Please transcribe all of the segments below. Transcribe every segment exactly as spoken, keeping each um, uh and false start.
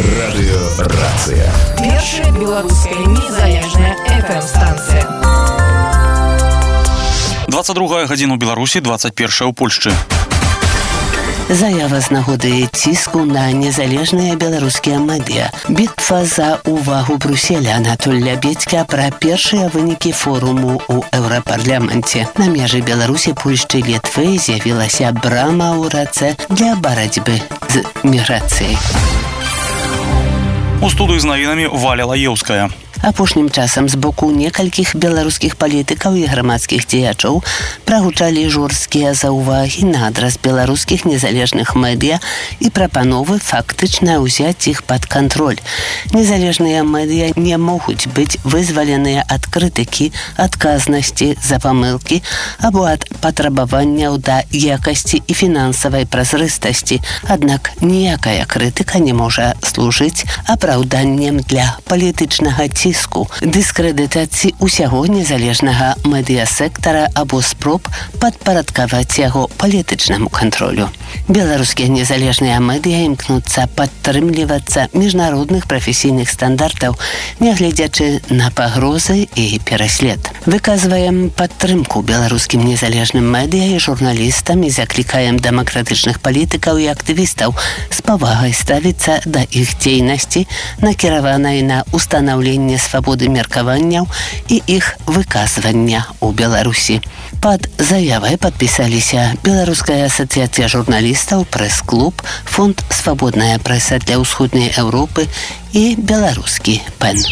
Радыёрацыя. Першая беларуская незалежная эф эм-станцыя. двадцать другая гадзіна ў Беларусі, двадцать першая ў Польшчы. Заява з нагоды ціску на незалежныя беларускія медыа. Бітва за увагу Брюсселя. Анатоль Бецька пра першыя вынікі форуму ў Еўрапарламенце. На межы Беларусі, Польшчы, Літвы з'явілася брама ў рацэ для барацьбы з міграцыяй. У студыі з навінамі Валя Лаеўская. Апошнім часам з боку некалькіх беларускіх палітыкаў і грамадскіх дзеячоў прагучалі жорсткія заўвагі на адрас беларускіх незалежных медыа і прапановы фактычна ўзяць іх пад кантроль. Незалежныя медыа не могуць быць вызваленыя ад крытыкі, адказнасці за памылкі або ад патрабаванняў да якасці і фінансавай празрыстасці. Аднак ніякая крытыка не можа служыць апраўданнем для палітычнага ціску, дыскрэдытацыі ўсяго незалежнага медыасектара або спроб падпарадкаваць яго палітычнаму кантролю. Беларускія незалежныя медыа імкнуцца падтрымлівацца міжнародных прафесійных стандартаў, нягледзячы на пагрозы і пераслед. Выказваем падтрымку беларускім незалежным медыа і журналістам і заклікаем дэмакратычных палітыкаў і актывістаў з павагай ставіцца да іх дзейнасці, накіраванай на устанаўленне свабоды меркаванняў і іх выказвання ў Беларусі. Пад заявай падпісаліся Беларуская асацыяцыя журналістаў, прэс-клуб, фонд «Свабодная прэса для ўсходняй Еўропы» і беларускі пэн.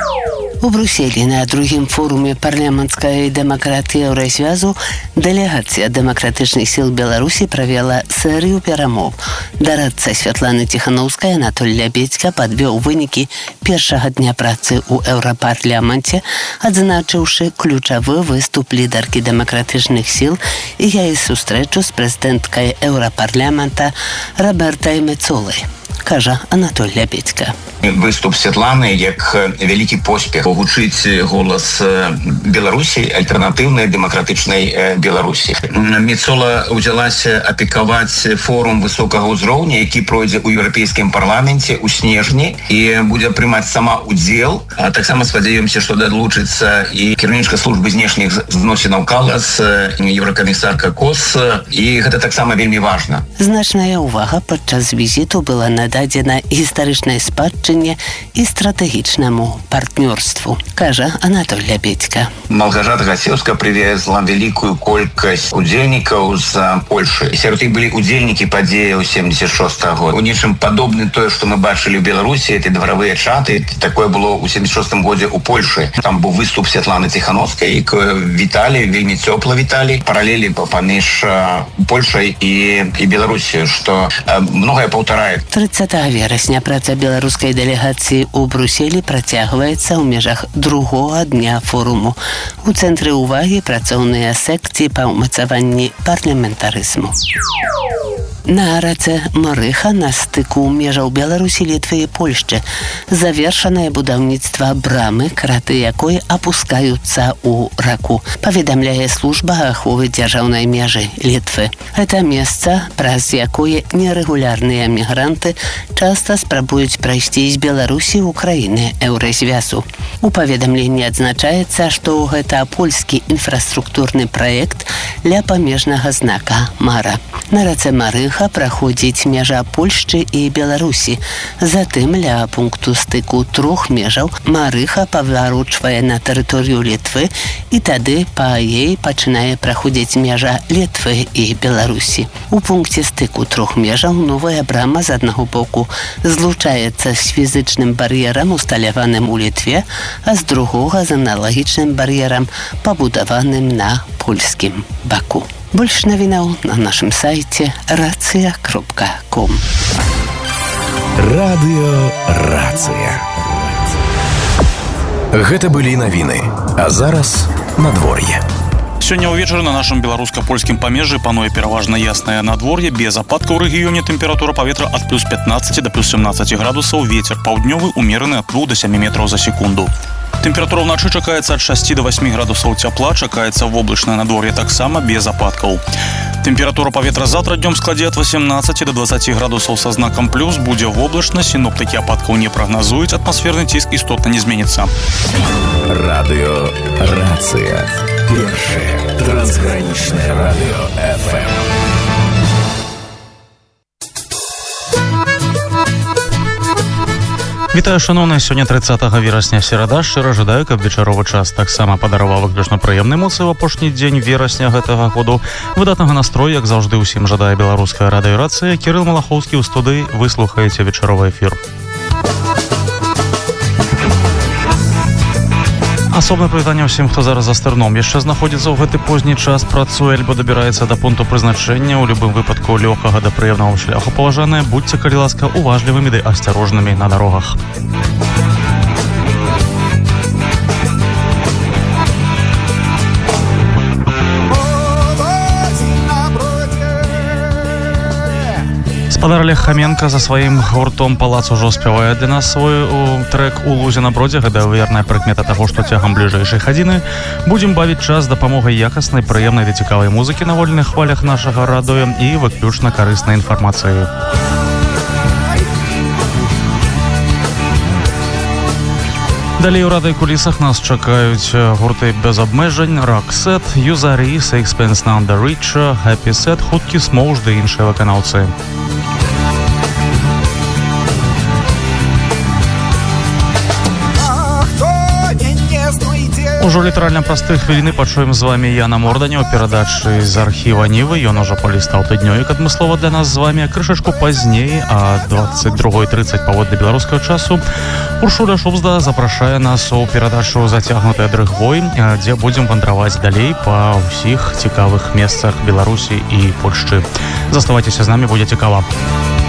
У Брюсселі на другім форуме парламенцкай дэмакратыі Еўразвязу дэлегацыя дэмакратычных сіл Беларусі правяла серыю перамоў. Дарадца Святланы Ціханаўскай Анатоль Бецька падвёў вынікі першага дня працы ў Еўрапарламенце, адзначыўшы ключавы выступ лідаркі дэмакратычных сіл і яе сустрэчу з прэзідэнткай Еўрапарламента Робертай Мецолай. Кажа Анатоль Бецька. Выступ Святланы як вялікі поспех гучыць голас Беларусі, альтэрнатыўнай дэмакратычнай Беларусі. Мецола ўзялася апекаваць форум высокага ўзроўня, які пройдзе ў Еўрапейскім парламенце ў снежні і будзе прымаць сама удзел. А таксама спадзяёмся, што далучыцца і кіраўнічка службы знешніх зносінаў Калас, еўракамісарка Кос, і гэта таксама вельмі важна. Значная ўвага падчас візіту была нададзена гістарычнай спадчыне і стратэгічнаму партнёрству, кажа Анатоль Бецька. Малгажата Гасеўска привезла вялікую колькасць удзельнікаў з Польшы. Сярод іх былі удзельнікі падзеяў семьдесят шостага года. У нечым падобны тое, што мы бачылі ў Беларусі, это дваравыя чаты. Такое было ў семьдесят шостым годзе ў Польшы. Там быў выступ Святланы Ціханаўскай, якую віталі, вельмі цёпла віталі. Паралелі паміж Польшай і, і Беларусі, што многае паўтарае. трыццатага верасня праца беларускай дэлегацыі ў Брюсселі працягваецца ў межах другога дня форуму. У цэнтры ўвагі працоўныя секцыі па ўмацаванні парламентарызму. На рацэ Марыха на стыку межаў Беларусі, Літвы і Польшчы завершанае будаўніцтва брамы, краты якой апускаюцца ў раку, паведамляе служба аховы дзяржаўнай межы Літвы. Гэта месца, праз якое нерэгулярныя мігранты часта спрабуюць прайсці з Беларусі ў краіны Еўразвязу. У паведамленні адзначаецца, што гэта польскі інфраструктурны праект ля памежнага знака Мара. На рацэ Марыха праходзіць мяжа Польшчы і Беларусі. Затым ля пункту стыку трох межаў Марыха паварочвае на тэрыторыю Літвы і тады па яе пачынае праходзіць мяжа Літвы і Беларусі. У пункце стыку трох межаў новая брама з аднаго боку злучаецца з фізычным бар'ерам, усталяваным у Літве, а з другога з аналагічным бар'ерам, пабудаваным на польскім баку. Больш навінаў на нашым сайце рацыя кропка ком. Радыёрацыя. Гэта былі навіны. А зараз надвор'е. Сёння ўвечары на нашым беларуска-польскім памежжы пануе пераважна яснае надвор'е, без ападкаў у рэгіёне, тэмпература паветра ад плюс пятнаццаці да плюс семнаццаці градусаў, вецер паўднёвы умераны ад двух да сямі метраў за секунду. Тэмпература ўначы чакаецца ад шасці да васьмі градусаў цяпла, чакаецца воблачнае надвор'е таксама без ападкаў. Температура паветра завтра днем складзе ад восемнадцати до двадцати градусаў со знаком плюс. Будзе воблачна, синоптики ападкаў не прагназуюць, атмосферный ціск істотна не зменится. Радио Рация. Первое трансграничное радио эф эм. Вітаю, шановныя, сёння трыццатага верасня, серада. Шчыра жадаю, каб вечаровы час таксама падараваў выключна прыемныя эмоцыі ў апошні дзень верасня гэтага году. Выдатнага настрою, як заўжды, усім жадае беларуская радыёрацыя. Кірыл Малахоўскі ў студыі, вы слухаеце вечаровы эфір. Асобнае прывітанне ўсім, хто зараз за стырном яшчэ знаходзіцца ў гэты позні час, працуе альбо дабіраецца да пункту прызначэння. У любым выпадку лёгкага да прыемнага шляху, паважаныя, будьце, калі ласка, уважлівымі ды асцярожнымі на дарогах. Спадар Олег Хаменко за сваім гуртом «Палац» ужо спявае для нас свой трек «У лузе на бродзе». Гэта верная прыкмета таго, што цягам бліжэйшай гадзіны будзем бавіць час з дапамогай якаснай, прыемнай ды цікавай музыкі на вольных хвалях нашага радыё і выключна карыснай інфармацыі. Далей у рады кулісах нас чакаюць гурты без абмежань, Roxette, Юзарі, Sixpence None the Richer, Happy Set, Хуткі Смоуш ды іншыя выканаўцы. Ужо літаральна праз тры хвіліны пачуем з вамі Яна Морданя ў перадачы з архіва Нівы. Ён ужо палістаў тыднёвік адмыслова для нас з вамі. Крышачку пазней, а двадцать два тридцать паводле беларускага часу, Уршуля Шубзда запрашае нас у перадачу «Зацягнутая дрыгвой», дзе будзем вандраваць далей па ўсіх цікавых месцах Беларусі і Польшчы. Заставайцеся з намі, будзе цікава.